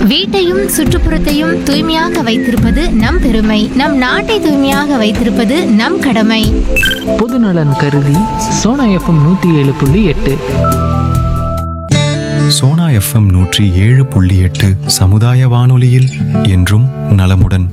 வீட்டையும் சுற்றுப்புறத்தையும் தூய்மையாக வைத்திருப்பது நம் பெருமை. நம் நாட்டை தூய்மையாக வைத்திருப்பது நம் கடமை. பொதுநலன் கருதி சோனா எஃப்எம் 107.8. சோனா எஃப்எம் 107.8 சமுதாய வானொலியில் என்றும் நலமுடன்.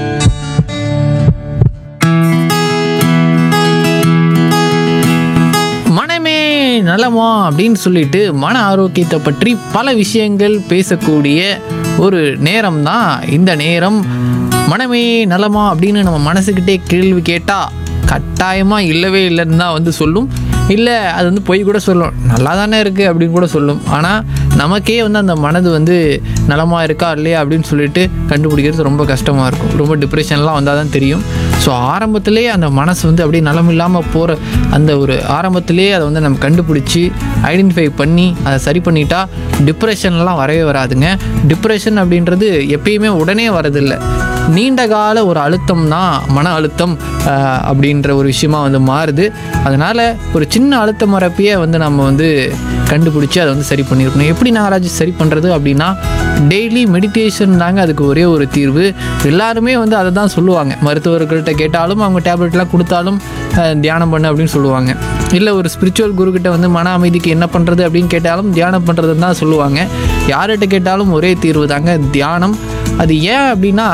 மனமே நலமா அப்படின்னு சொல்லிட்டு மன ஆரோக்கியத்தை பற்றி பல விஷயங்கள் பேசக்கூடிய ஒரு நேரம் தான் இந்த நேரம். மனமே நலமா அப்படின்னு நம்ம மனசுக்கிட்டே கேள்வி கேட்டால் கட்டாயமாக இல்லவே இல்லைன்னு தான் வந்து சொல்லும். இல்லை அது வந்து பொய் கூட சொல்லும், நல்லா தானே இருக்குது அப்படின்னு கூட சொல்லும். ஆனால் நமக்கே வந்து அந்த மனது வந்து நலமாக இருக்கா இல்லையா அப்படின்னு சொல்லிட்டு கண்டுபிடிக்கிறது ரொம்ப கஷ்டமாக இருக்கும். ரொம்ப டிப்ரெஷன்லாம் வந்தால் தான் தெரியும். ஸோ ஆரம்பத்திலே அந்த மனசு வந்து அப்படியே நலம் இல்லாமல் போகிற அந்த ஒரு ஆரம்பத்திலே அதை வந்து நம்ம கண்டுபிடிச்சி ஐடென்டிஃபை பண்ணி அதை சரி பண்ணிட்டா டிப்ரெஷன்லாம் வரவே வராதுங்க. டிப்ரெஷன் அப்படின்றது எப்பயுமே உடனே வரதில்லை, நீண்ட கால ஒரு அழுத்தம் தான் மன அழுத்தம் அப்படின்ற ஒரு விஷயமா வந்து மாறுது. அதனால் ஒரு சின்ன அழுத்தம் வரப்பையே வந்து நம்ம வந்து கண்டுபிடிச்சி அதை வந்து சரி பண்ணியிருக்கணும். எப்படி நாகராஜ் சரி பண்ணுறது அப்படின்னா, டெய்லி மெடிடேஷன் தாங்க அதுக்கு ஒரே ஒரு தீர்வு. எல்லாருமே வந்து அதை தான் சொல்லுவாங்க. மருத்துவர்கள்ட்ட கேட்டாலும் அவங்க டேப்லெட்லாம் கொடுத்தாலும் தியானம் பண்ணு அப்படின்னு சொல்லுவாங்க. இல்லை ஒரு ஸ்பிரிச்சுவல் குருக்கிட்ட வந்து மன அமைதிக்கு என்ன பண்ணுறது அப்படின்னு கேட்டாலும் தியானம் பண்ணுறதுன்னு தான் சொல்லுவாங்க. யார்கிட்ட கேட்டாலும் ஒரே தீர்வு தாங்க, தியானம். அது ஏன் அப்படின்னா,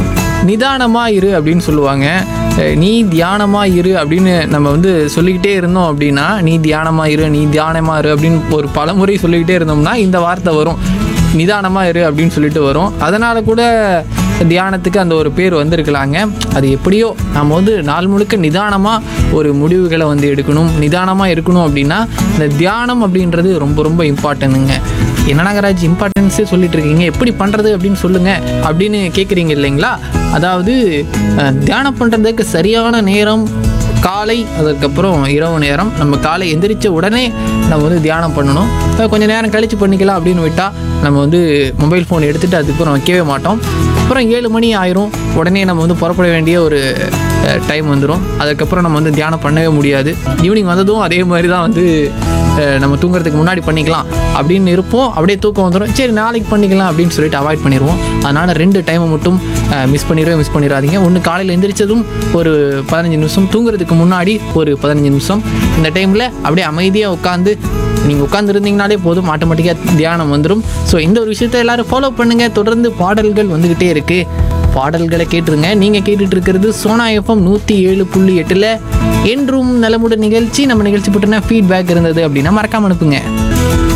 நிதானமாக இரு அப்படின்னு சொல்லுவாங்க. நீ தியானமாக இரு அப்படின்னு நம்ம வந்து சொல்லிக்கிட்டே இருந்தோம் அப்படின்னா, நீ தியானமாக இரு, நீ தியானமாக இரு அப்படின்னு ஒரு பலமுறை சொல்லிக்கிட்டே இருந்தோம்னா இந்த வார்த்தை வரும், நிதானமாக இரு அப்படின்னு சொல்லிட்டு வரும். அதனால் கூட தியானத்துக்கு அந்த ஒரு பேர் வந்திருக்கலாங்க. அது எப்படியோ நம்ம வந்து நாள் முழுக்க நிதானமாக ஒரு முடிவுகளை வந்து எடுக்கணும், நிதானமாக இருக்கணும். அப்படின்னா இந்த தியானம் அப்படின்றது ரொம்ப ரொம்ப இம்பார்ட்டன்ட்டுங்க. என்ன நாகராஜ் இம்பார்ட்டன்ஸே சொல்லிட்டு இருக்கீங்க, எப்படி பண்ணுறது அப்படின்னு சொல்லுங்கள் அப்படின்னு கேட்குறீங்க இல்லைங்களா? அதாவது தியானம் பண்ணுறதுக்கு சரியான நேரம் காலை, அதுக்கப்புறம் இரவு நேரம். நம்ம காலை எந்திரிச்ச உடனே நம்ம வந்து தியானம் பண்ணணும். கொஞ்சம் நேரம் கழித்து பண்ணிக்கலாம் அப்படின்னு விட்டால் நம்ம வந்து மொபைல் ஃபோன் எடுத்துகிட்டு அதுக்கப்புறம் வைக்கவே மாட்டோம். அப்புறம் 7 மணி ஆயிரும், உடனே நம்ம வந்து புறப்பட வேண்டிய ஒரு டைம் வந்துடும். அதுக்கப்புறம் நம்ம வந்து தியானம் பண்ணவே முடியாது. ஈவினிங் வந்ததும் அதே மாதிரி தான் வந்து நம்ம தூங்குறதுக்கு முன்னாடி பண்ணிக்கலாம் அப்படின்னு இருப்போம். அப்படியே தூக்கம் வந்துடும், சரி நாளைக்கு பண்ணிக்கலாம் அப்படின்னு சொல்லிட்டு அவாய்ட் பண்ணிடுவோம். அதனால் 2 டைமை மட்டும் மிஸ் பண்ணிடாதீங்க. ஒன்று காலையில் எந்திரிச்சதும் ஒரு 15 நிமிஷம், தூங்குறதுக்கு முன்னாடி ஒரு 15 நிமிஷம். இந்த டைமில் அப்படியே அமைதியாக உட்காந்து நீங்கள் உட்காந்துருந்தீங்கனாலே போதும், ஆட்டோமேட்டிக்காக தியானம் வந்துடும். ஸோ இந்த ஒரு விஷயத்தை எல்லோரும் ஃபாலோ பண்ணுங்கள். தொடர்ந்து பாடல்கள் வந்துக்கிட்டே இருக்குது, பாடல்களை கேட்டுருங்க. நீங்கள் கேட்டுட்டு இருக்கிறது சோனா எஃப்எம் 107.8 என்றும் நலமுடன் நிகழ்ச்சி. நம்ம நிகழ்ச்சி பற்றின ஃபீட்பேக் இருந்தது அப்படின்னா மறக்காம அனுப்புங்க.